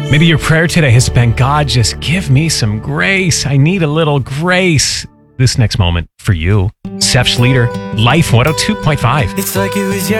Maybe your prayer today has been, God, just give me some grace. I need a little grace. This next moment for you. Seth Schleter, Life 102.5. It's like it was